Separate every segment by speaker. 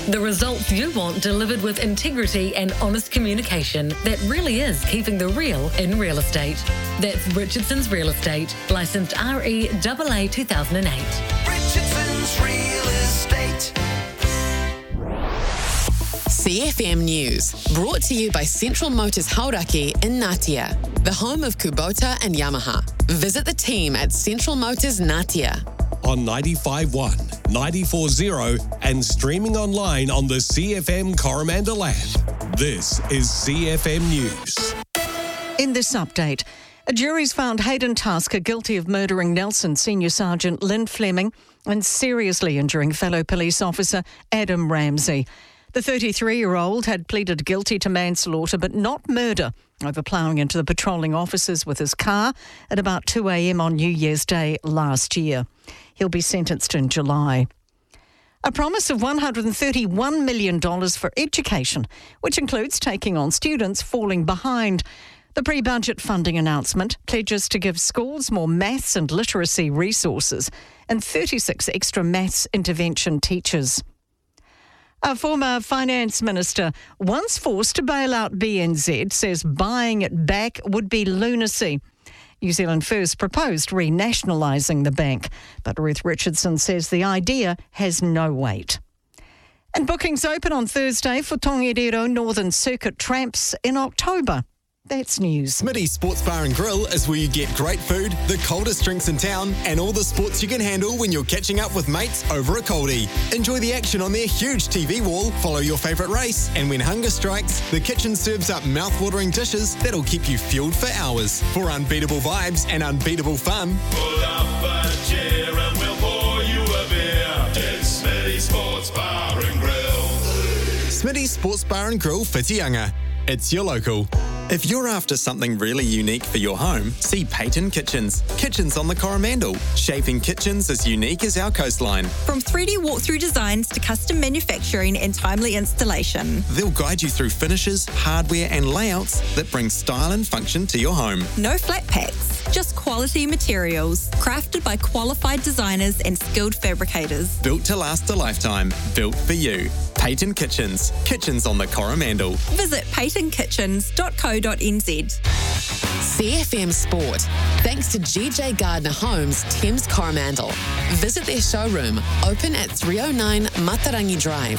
Speaker 1: The results you want delivered with integrity and honest communication that really is keeping the real in real estate. That's Richardson's Real Estate, licensed REAA 2008.
Speaker 2: Richardson's Real Estate.
Speaker 3: CFM News, brought to you by Central Motors Hauraki in Ngatea, the home of Kubota and Yamaha. Visit the team at Central Motors Ngatea.
Speaker 4: On 95.1, 94.0 and streaming online on the CFM Coromandel app. This is CFM News.
Speaker 5: In this update, a jury's found Hayden Tasker guilty of murdering Nelson Senior Sergeant Lynn Fleming and seriously injuring fellow police officer Adam Ramsey. The 33-year-old had pleaded guilty to manslaughter but not murder over ploughing into the patrolling officers with his car at about 2 a.m. on New Year's Day last year. He'll be sentenced in July. A promise of $131 million for education, which includes taking on students falling behind. The pre-budget funding announcement pledges to give schools more maths and literacy resources and 36 extra maths intervention teachers. A former finance minister, once forced to bail out BNZ, says buying it back would be lunacy. New Zealand First proposed renationalising the bank, but Ruth Richardson says the idea has no weight. And bookings open on Thursday for Tongariro Northern Circuit tramps in October. That's news.
Speaker 6: Smitty's Sports Bar and Grill is where you get great food, the coldest drinks in town, and all the sports you can handle when you're catching up with mates over a coldie. Enjoy the action on their huge TV wall, follow your favourite race, and when hunger strikes, the kitchen serves up mouth-watering dishes that'll keep you fueled for hours. For unbeatable vibes and unbeatable fun,
Speaker 7: pull up a chair and we'll pour you a beer. It's Smitty's Sports Bar and Grill.
Speaker 6: Smitty's Sports Bar and Grill, Whitianga. It's your local. If you're after something really unique for your home, see Peyton Kitchens. Kitchens on the Coromandel, shaping kitchens as unique as our coastline.
Speaker 8: From 3D walkthrough designs to custom manufacturing and timely installation.
Speaker 6: They'll guide you through finishes, hardware and layouts that bring style and function to your home.
Speaker 8: No flat packs, just quality materials, crafted by qualified designers and skilled fabricators.
Speaker 6: Built to last a lifetime, built for you. Peyton Kitchens. Kitchens on the Coromandel.
Speaker 8: Visit peytonkitchens.co.nz.
Speaker 3: CFM Sport, thanks to GJ Gardner Homes, Thames Coromandel. Visit their showroom, open at 309 Matarangi Drive.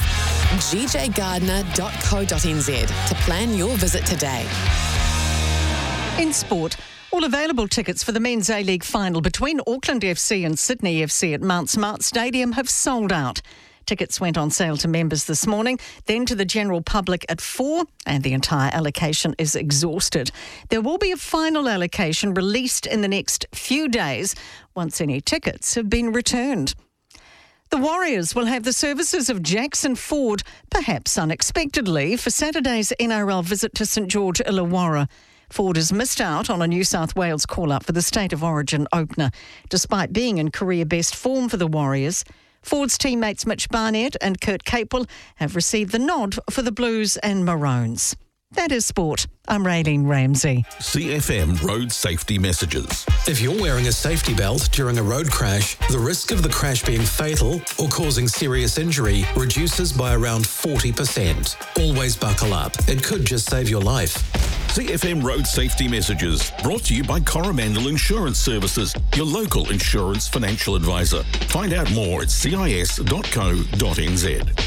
Speaker 3: gjgardner.co.nz to plan your visit today.
Speaker 5: In sport, all available tickets for the Men's A-League final between Auckland FC and Sydney FC at Mount Smart Stadium have sold out. Tickets went on sale to members this morning, then to the general public at 4, and the entire allocation is exhausted. There will be a final allocation released in the next few days once any tickets have been returned. The Warriors will have the services of Jackson Ford, perhaps unexpectedly, for Saturday's NRL visit to St George Illawarra. Ford has missed out on a New South Wales call-up for the State of Origin opener, despite being in career-best form for the Warriors. Ford's teammates Mitch Barnett and Kurt Capewell have received the nod for the Blues and Maroons. That is sport. I'm Raylene Ramsey.
Speaker 9: CFM Road Safety Messages.
Speaker 10: If you're wearing a safety belt during a road crash, the risk of the crash being fatal or causing serious injury reduces by around 40%. Always buckle up. It could just save your life.
Speaker 9: CFM Road Safety Messages, brought to you by Coromandel Insurance Services, your local insurance financial advisor. Find out more at cis.co.nz.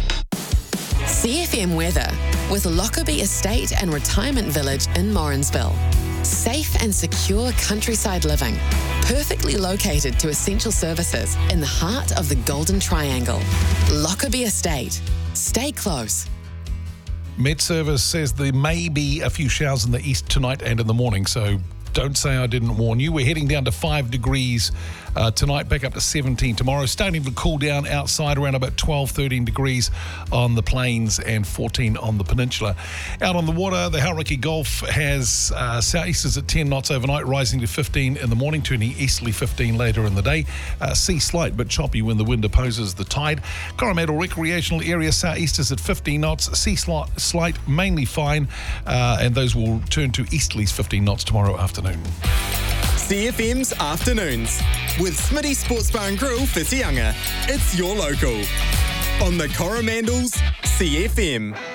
Speaker 3: CFM weather with Lockerbie Estate and Retirement Village in Morrinsville. Safe and secure countryside living, perfectly located to essential services in the heart of the Golden Triangle. Lockerbie Estate. Stay close.
Speaker 11: Met Service says there may be a few showers in the east tonight and in the morning, so don't say I didn't warn you. We're heading down to 5 degrees tonight, back up to 17 tomorrow. Starting to cool down outside around about 12, 13 degrees on the plains and 14 on the peninsula. Out on the water, the Hauraki Gulf has southeasters at 10 knots overnight, rising to 15 in the morning, turning easterly 15 later in the day. Sea slight but choppy when the wind opposes the tide. Coromandel Recreational Area southeasters at 15 knots, sea slight mainly fine, and those will turn to easterlies 15 knots tomorrow afternoon.
Speaker 6: CFM's Afternoons with Smitty Sports Bar and Grill, Whitianga. It's your local. on the Coromandels CFM.